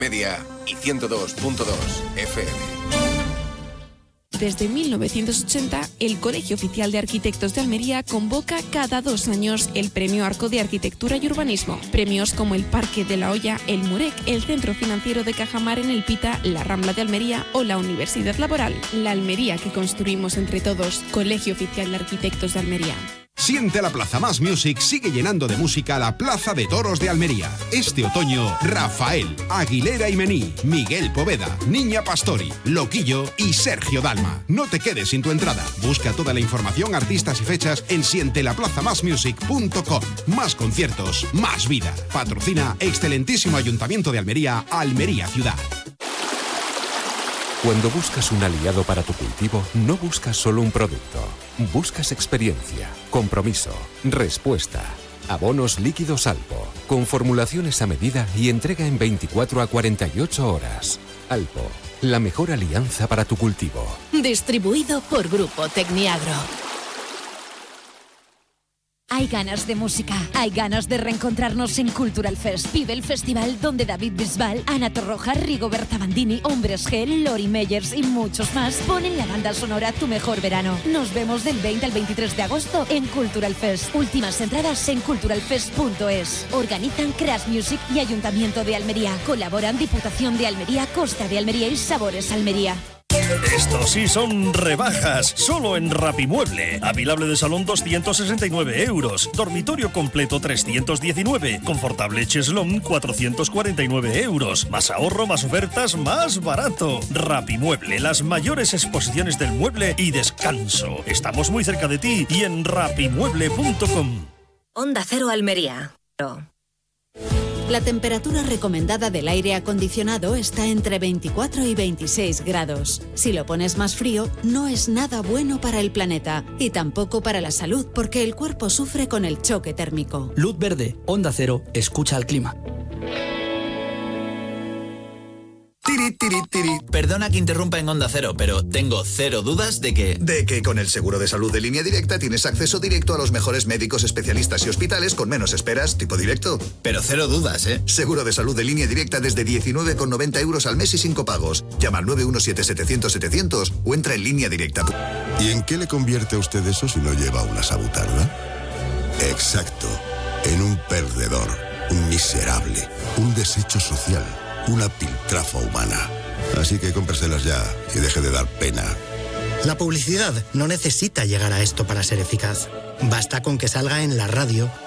Media y 102.2 FM. Desde 1980, el Colegio Oficial de Arquitectos de Almería convoca cada 2 años el Premio Arco de Arquitectura y Urbanismo. Premios como el Parque de la Hoya, el Murec, el Centro Financiero de Cajamar en el Pita, la Rambla de Almería o la Universidad Laboral. La Almería que construimos entre todos. Colegio Oficial de Arquitectos de Almería. Siente la Plaza Más Music sigue llenando de música la Plaza de Toros de Almería. Este otoño, Rafael, Aguilera y Mení, Miguel Poveda, Niña Pastori, Loquillo y Sergio Dalma. No te quedes sin tu entrada. Busca toda la información, artistas y fechas en sientelaplazamasmusic.com. Más conciertos, más vida. Patrocina excelentísimo Ayuntamiento de Almería, Almería Ciudad. Cuando buscas un aliado para tu cultivo, no buscas solo un producto. Buscas experiencia, compromiso, respuesta. Abonos líquidos Alpo, con formulaciones a medida y entrega en 24 a 48 horas. Alpo, la mejor alianza para tu cultivo. Distribuido por Grupo Tecniagro. Hay ganas de música, hay ganas de reencontrarnos en Cultural Fest. Vive el festival donde David Bisbal, Ana Torroja, Rigoberta Bandini, Hombres G, Lori Meyers y muchos más ponen la banda sonora Tu Mejor Verano. Nos vemos del 20 al 23 de agosto en Cultural Fest. Últimas entradas en culturalfest.es. Organizan Crash Music y Ayuntamiento de Almería. Colaboran Diputación de Almería, Costa de Almería y Sabores Almería. Estos sí son rebajas, solo en Rapimueble. Avilable de salón 269 euros, dormitorio completo 319, confortable cheslón 449 euros. Más ahorro, más ofertas, más barato. Rapimueble, las mayores exposiciones del mueble y descanso. Estamos muy cerca de ti y en rapimueble.com. Onda Cero Almería. La temperatura recomendada del aire acondicionado está entre 24 y 26 grados. Si lo pones más frío, no es nada bueno para el planeta y tampoco para la salud porque el cuerpo sufre con el choque térmico. Luz verde, Onda Cero, escucha al clima. Perdona que interrumpa en Onda Cero, pero tengo cero dudas de que con el seguro de salud de Línea Directa tienes acceso directo a los mejores médicos, especialistas y hospitales con menos esperas, tipo directo. Pero cero dudas, ¿eh? Seguro de salud de Línea Directa desde 19,90 euros al mes y sin copagos. Llama al 917-700-700 o entra en Línea Directa. ¿Y en qué le convierte a usted eso si no lleva una sabutarda? Exacto, en un perdedor, un miserable, un desecho social. Una piltrafa humana. Así que cómpraselas ya y deje de dar pena. La publicidad no necesita llegar a esto para ser eficaz. Basta con que salga en la radio,